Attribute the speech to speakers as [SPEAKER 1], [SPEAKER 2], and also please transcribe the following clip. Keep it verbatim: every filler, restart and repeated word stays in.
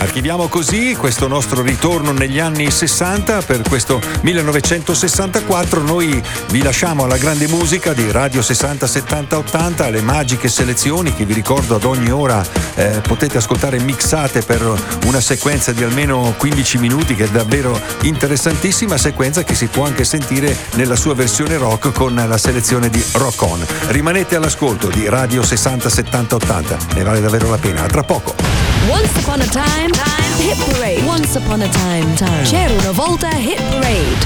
[SPEAKER 1] Archiviamo così questo nostro ritorno negli anni sessanta. Per questo millenovecentosessantaquattro noi vi lasciamo alla grande musica di Radio sessanta settanta ottanta, alle magiche selezioni che vi ricordo ad ogni ora eh, potete ascoltare mixate per una sequenza di almeno quindici minuti, che è davvero interessantissima, sequenza che si può anche sentire nella sua versione rock con la selezione di Rock On. Rimanete all'ascolto di Radio sessanta settanta ottanta, ne vale davvero la pena. A tra poco.
[SPEAKER 2] Once upon a time, time, hit parade. Once upon a time, time. C'era una volta hit parade.